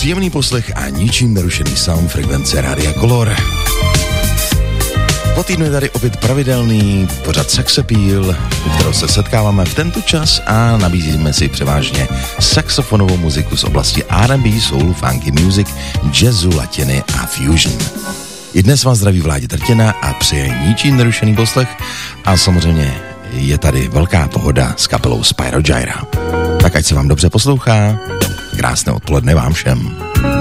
Příjemný poslech a ničím nerušený sound frekvence Rádia Color. Po týdnu je tady opět pravidelný pořad Sex Appeal, u kterého se setkáváme v tento čas a nabízíme si převážně saxofonovou muziku z oblasti R&B, soul, funky music, jazzu, latiny a fusion. I dnes vás zdraví Vládě Trtina a přeje ničím nerušený poslech a samozřejmě je tady velká pohoda s kapelou Spyro Gyra. Tak ať se vám dobře poslouchá, krásné odpoledne vám všem.